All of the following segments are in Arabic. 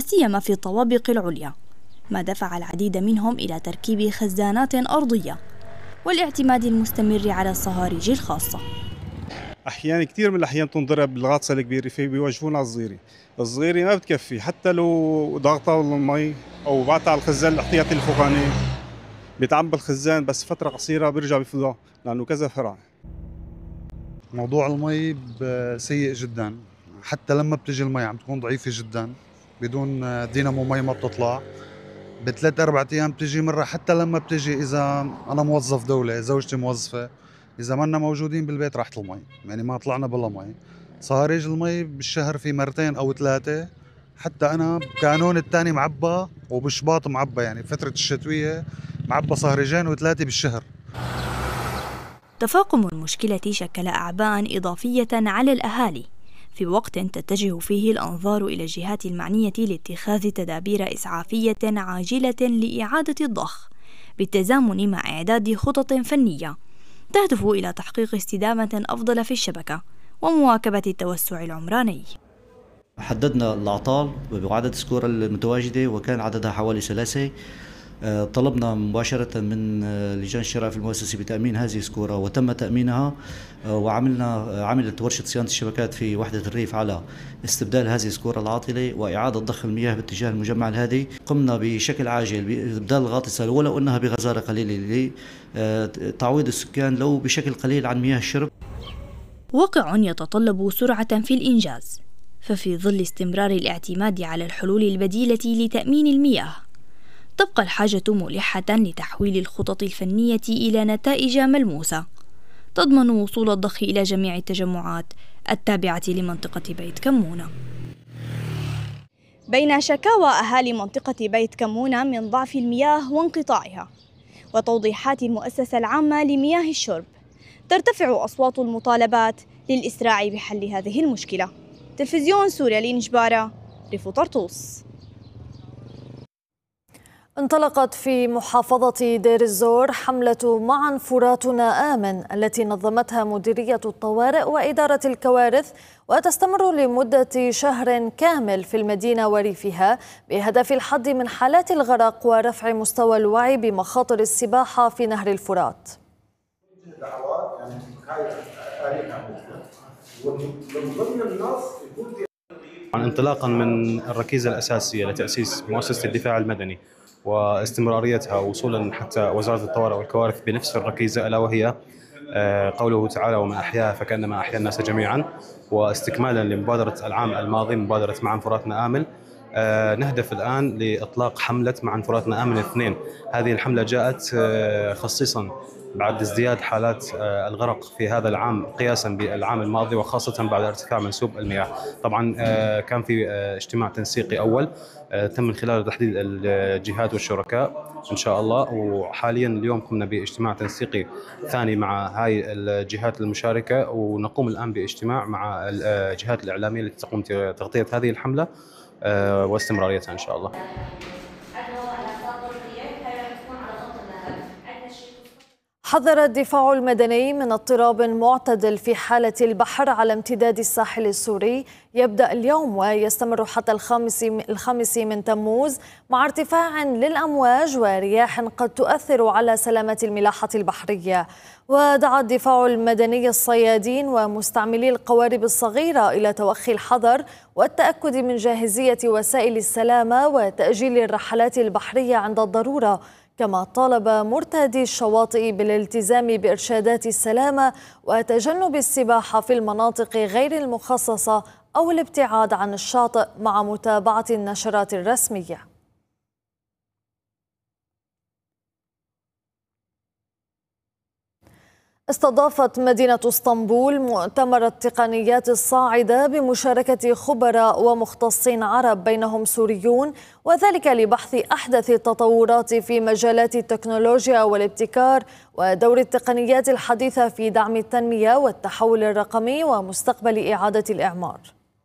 سيما في الطوابق العليا، ما دفع العديد منهم إلى تركيب خزانات أرضية والاعتماد المستمر على الصهاريج الخاصة. أحيانا كثير من الأحيان تنضرب الغاطسة الكبيرة في بيوجهونا على الصغيرة ما بتكفي، حتى لو ضغطها المي أو بعتها على الخزان الاحتياطي الفوقاني بيتعبى الخزان، بس فترة قصيرة بيرجع بفضى لأنه كذا فرع. موضوع المي سيء جدا، حتى لما بتجي المي عم تكون ضعيفة جدا، بدون دينامو مي ما بتطلع. بثلاث 4 أيام بتجي مرة، حتى لما بتجي إذا أنا موظف دولة زوجتي موظفة، إذا ما موجودين بالبيت راحت المي، يعني ما طلعنا بلا مي. صهاريج المي بالشهر في مرتين أو 3، حتى أنا كانون الثاني معبى وبشباط معبى، يعني فترة الشتوية معبى صهريجين و3 بالشهر. تفاقم المشكلة شكل أعباء إضافية على الأهالي في وقت تتجه فيه الأنظار إلى الجهات المعنية لاتخاذ تدابير إسعافية عاجلة لإعادة الضخ، بالتزامن مع إعداد خطط فنية تهدف إلى تحقيق استدامة أفضل في الشبكة ومواكبة التوسع العمراني. حددنا الأعطال وعدد السكورة المتواجدة، وكان عددها حوالي 3. طلبنا مباشرة من لجان الشراء في المؤسسة بتأمين هذه السكورة، وتم تأمينها، عملت ورشة صيانة الشبكات في وحدة الريف على استبدال هذه السكورة العاطلة وإعادة ضخ المياه باتجاه المجمع الهادي. قمنا بشكل عاجل بإبدال الغاطسة ولو أنها بغزارة قليلة لتعويض السكان لو بشكل قليل عن مياه الشرب. واقع يتطلب سرعة في الإنجاز، ففي ظل استمرار الاعتماد على الحلول البديلة لتأمين المياه تبقى الحاجة ملحة لتحويل الخطط الفنية إلى نتائج ملموسة تضمن وصول الضخ إلى جميع التجمعات التابعة لمنطقة بيت كمونة. بين شكاوى أهالي منطقة بيت كمونة من ضعف المياه وانقطاعها وتوضيحات المؤسسة العامة لمياه الشرب، ترتفع أصوات المطالبات للإسراع بحل هذه المشكلة. تلفزيون سوريا لنجبارة، ريف طرطوس. انطلقت في محافظة دير الزور حملة معا فراتنا آمن التي نظمتها مديرية الطوارئ وإدارة الكوارث، وتستمر لمدة شهر كامل في المدينة وريفها بهدف الحد من حالات الغرق ورفع مستوى الوعي بمخاطر السباحة في نهر الفرات. انطلاقا من الركيزة الأساسية لتأسيس مؤسسة الدفاع المدني واستمراريتها وصولا حتى وزارة الطوارئ والكوارث بنفس الركيزة، ألا وهي قوله تعالى ومن أحياها فكأنما أحيا الناس جميعا، واستكمالا لمبادرة العام الماضي مبادرة معا فراتنا آمن، نهدف الآن لإطلاق حملة معا فراتنا آمن 2. هذه الحملة جاءت خصيصا بعد ازدياد حالات الغرق في هذا العام قياسا بالعام الماضي، وخاصة بعد ارتفاع منسوب المياه. طبعا كان في اجتماع تنسيقي أول تم من خلاله تحديد الجهات والشركاء إن شاء الله، وحاليا اليوم قمنا باجتماع تنسيقي ثاني مع هاي الجهات المشاركة، ونقوم الآن باجتماع مع الجهات الإعلامية التي تقوم بتغطية هذه الحملة واستمراريتها إن شاء الله. حذر الدفاع المدني من اضطراب معتدل في حالة البحر على امتداد الساحل السوري يبدأ اليوم ويستمر حتى الخامس من تموز، مع ارتفاع للأمواج ورياح قد تؤثر على سلامة الملاحة البحرية. ودعا الدفاع المدني الصيادين ومستعملي القوارب الصغيرة إلى توخي الحذر والتأكد من جاهزية وسائل السلامة وتأجيل الرحلات البحرية عند الضرورة، كما طالب مرتادي الشواطئ بالالتزام بإرشادات السلامة وتجنب السباحة في المناطق غير المخصصة أو الابتعاد عن الشاطئ مع متابعة النشرات الرسمية. استضافت مدينة اسطنبول مؤتمر التقنيات الصاعدة بمشاركة خبراء ومختصين عرب بينهم سوريون، وذلك لبحث أحدث التطورات في مجالات التكنولوجيا والابتكار ودور التقنيات الحديثة في دعم التنمية والتحول الرقمي ومستقبل إعادة الإعمار.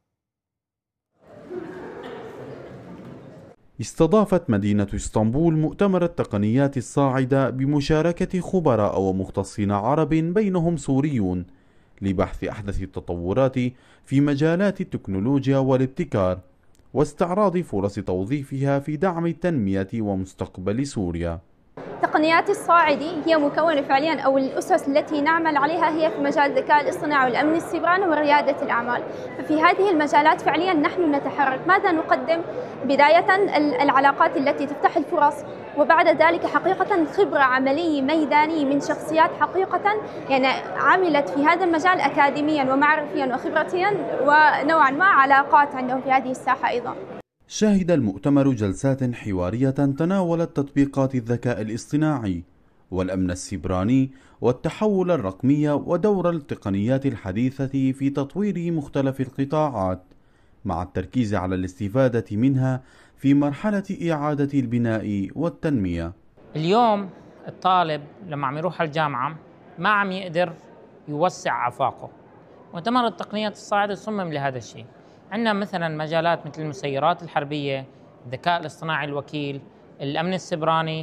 استضافت مدينة اسطنبول مؤتمر التقنيات الصاعدة بمشاركة خبراء ومختصين عرب بينهم سوريون لبحث أحدث التطورات في مجالات التكنولوجيا والابتكار واستعراض فرص توظيفها في دعم التنمية ومستقبل سوريا. تقنيات الصاعدي هي مكونة فعليا أو الأسس التي نعمل عليها هي في مجال الذكاء الاصطناعي والأمن السيبراني وريادة الأعمال. ففي هذه المجالات فعليا نحن نتحرك. ماذا نقدم؟ بداية العلاقات التي تفتح الفرص، وبعد ذلك حقيقة خبرة عملية ميدانية من شخصيات حقيقة يعني عملت في هذا المجال أكاديميا ومعرفيا وخبرتيا، ونوعا ما علاقات عندهم في هذه الساحة أيضا. شهد المؤتمر جلسات حوارية تناولت تطبيقات الذكاء الاصطناعي والأمن السيبراني والتحول الرقمي ودور التقنيات الحديثة في تطوير مختلف القطاعات، مع التركيز على الاستفادة منها في مرحلة إعادة البناء والتنمية. اليوم الطالب لما عم يروح الجامعة ما عم يقدر يوسع آفاقه. مؤتمر التقنيات الصاعدة صمم لهذا الشيء. عندنا مثلا مجالات مثل المسيرات الحربية، الذكاء الاصطناعي الوكيل، الأمن السيبراني،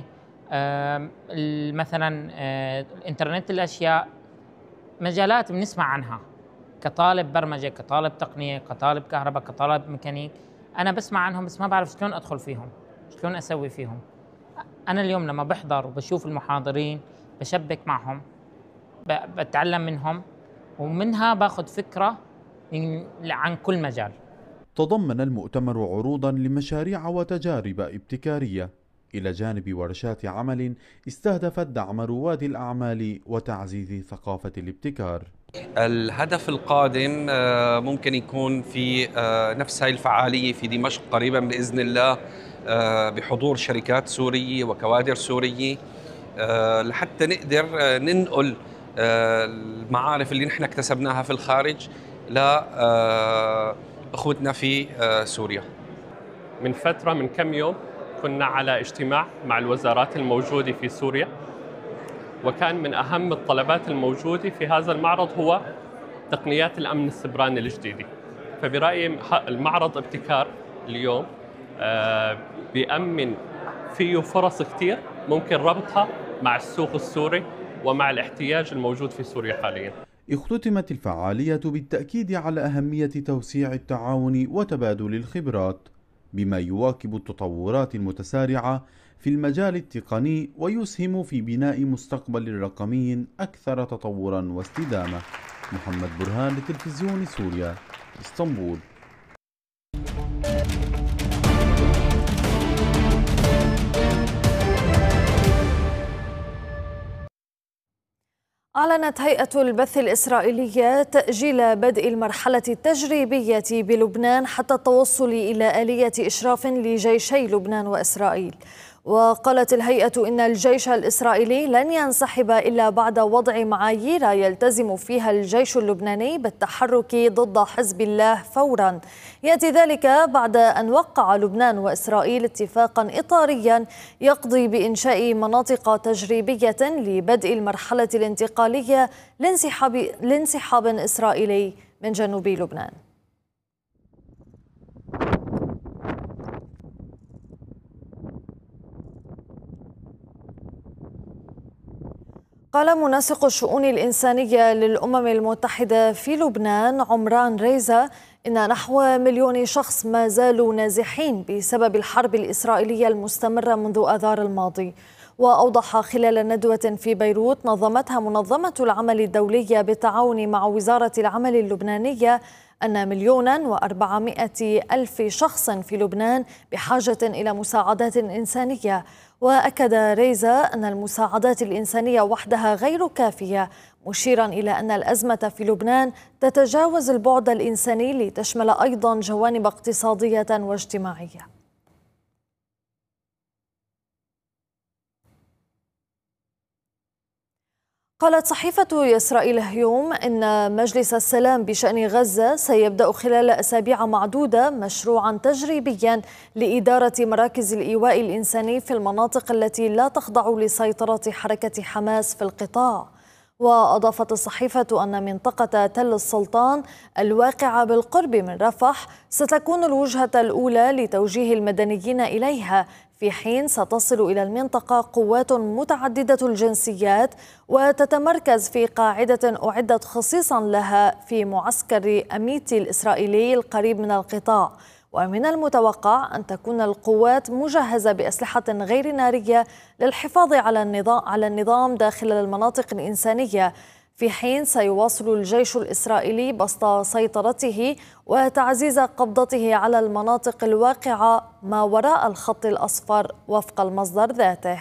مثلا الإنترنت الأشياء، مجالات بنسمع عنها كطالب برمجة، كطالب تقنية، كطالب كهرباء، كطالب ميكانيك. أنا بسمع عنهم بس ما بعرف شلون أدخل فيهم، شلون أسوي فيهم. أنا اليوم لما بحضر وبشوف المحاضرين بشبك معهم، بتعلم منهم، ومنها باخذ فكرة عن كل مجال. تضمن المؤتمر عروضا لمشاريع وتجارب ابتكارية إلى جانب ورشات عمل استهدفت دعم رواد الأعمال وتعزيز ثقافة الابتكار. الهدف القادم ممكن يكون في نفس هاي الفعالية في دمشق قريبا بإذن الله، بحضور شركات سورية وكوادر سورية، لحتى نقدر ننقل المعارف اللي نحن اكتسبناها في الخارج لأخوتنا في سوريا. من فترة، من كم يوم، كنا على اجتماع مع الوزارات الموجودة في سوريا، وكان من أهم الطلبات الموجودة في هذا المعرض هو تقنيات الأمن السيبراني الجديدة. فبرأيي المعرض ابتكار اليوم بيأمن فيه فرص كتير ممكن ربطها مع السوق السوري ومع الاحتياج الموجود في سوريا حاليا. اختتمت الفعالية بالتأكيد على أهمية توسيع التعاون وتبادل الخبرات، بما يواكب التطورات المتسارعة في المجال التقني ويسهم في بناء مستقبل رقمي أكثر تطورا واستدامة. محمد برهان لتلفزيون سوريا، اسطنبول. أعلنت هيئة البث الإسرائيلية تأجيل بدء المرحلة التجريبية بلبنان حتى التوصل إلى آلية إشراف لجيشي لبنان وإسرائيل. وقالت الهيئة إن الجيش الإسرائيلي لن ينسحب إلا بعد وضع معايير يلتزم فيها الجيش اللبناني بالتحرك ضد حزب الله فورا. يأتي ذلك بعد أن وقع لبنان وإسرائيل اتفاقا إطاريا يقضي بإنشاء مناطق تجريبية لبدء المرحلة الانتقالية لانسحاب إسرائيلي من جنوب لبنان. قال منسق الشؤون الإنسانية للأمم المتحدة في لبنان عمران ريزا إن نحو 1,000,000 شخص ما زالوا نازحين بسبب الحرب الإسرائيلية المستمرة منذ آذار الماضي. وأوضح خلال ندوة في بيروت نظمتها منظمة العمل الدولية بالتعاون مع وزارة العمل اللبنانية أن 1,400,000 شخص في لبنان بحاجة إلى مساعدات إنسانية. وأكد ريزا أن المساعدات الإنسانية وحدها غير كافية، مشيرا إلى أن الأزمة في لبنان تتجاوز البعد الإنساني لتشمل أيضا جوانب اقتصادية واجتماعية. قالت صحيفة إسرائيل اليوم إن مجلس السلام بشأن غزة سيبدأ خلال أسابيع معدودة مشروعا تجريبيا لإدارة مراكز الإيواء الإنساني في المناطق التي لا تخضع لسيطرة حركة حماس في القطاع. وأضافت الصحيفة أن منطقة تل السلطان الواقعة بالقرب من رفح ستكون الوجهة الأولى لتوجيه المدنيين إليها، في حين ستصل إلى المنطقة قوات متعددة الجنسيات وتتمركز في قاعدة أعدت خصيصا لها في معسكر أميتي الإسرائيلي القريب من القطاع. ومن المتوقع أن تكون القوات مجهزة بأسلحة غير نارية للحفاظ على النظام داخل المناطق الإنسانية، في حين سيواصل الجيش الإسرائيلي بسط سيطرته وتعزيز قبضته على المناطق الواقعة ما وراء الخط الأصفر وفق المصدر ذاته.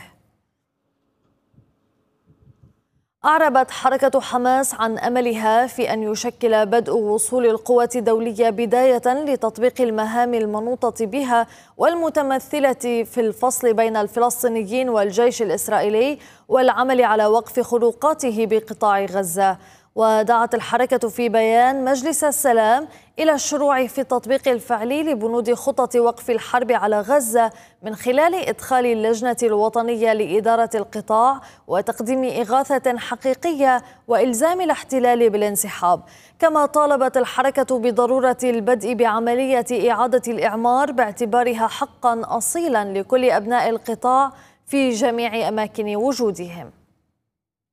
أعربت حركة حماس عن أملها في أن يشكل بدء وصول القوات الدولية بداية لتطبيق المهام المنوطة بها والمتمثلة في الفصل بين الفلسطينيين والجيش الإسرائيلي والعمل على وقف خروقاته بقطاع غزة. ودعت الحركة في بيان مجلس السلام إلى الشروع في التطبيق الفعلي لبنود خطط وقف الحرب على غزة من خلال إدخال اللجنة الوطنية لإدارة القطاع وتقديم إغاثة حقيقية وإلزام الاحتلال بالانسحاب. كما طالبت الحركة بضرورة البدء بعملية إعادة الإعمار باعتبارها حقا أصيلا لكل أبناء القطاع في جميع أماكن وجودهم.